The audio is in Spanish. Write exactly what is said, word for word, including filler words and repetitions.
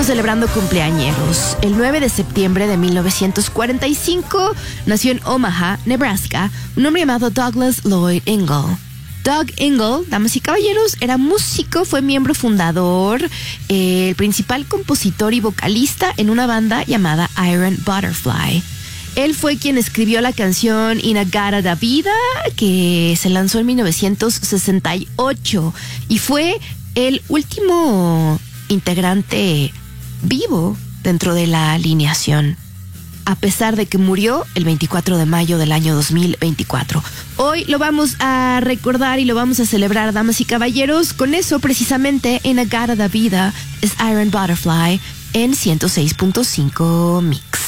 Estamos celebrando cumpleañeros. El nueve de septiembre de mil novecientos cuarenta y cinco nació en Omaha, Nebraska, un hombre llamado Douglas Lloyd Ingle. Doug Ingle, damas y caballeros, era músico, fue miembro fundador, eh, el principal compositor y vocalista en una banda llamada Iron Butterfly. Él fue quien escribió la canción In-A-Gadda-Da-Vida, que se lanzó en mil novecientos sesenta y ocho y fue el último integrante vivo dentro de la alineación, a pesar de que murió el veinticuatro de mayo del año dos mil veinticuatro. Hoy lo vamos a recordar y lo vamos a celebrar, damas y caballeros. Con eso, precisamente, In-A-Gadda-Da-Vida es Iron Butterfly en ciento seis punto cinco Mix.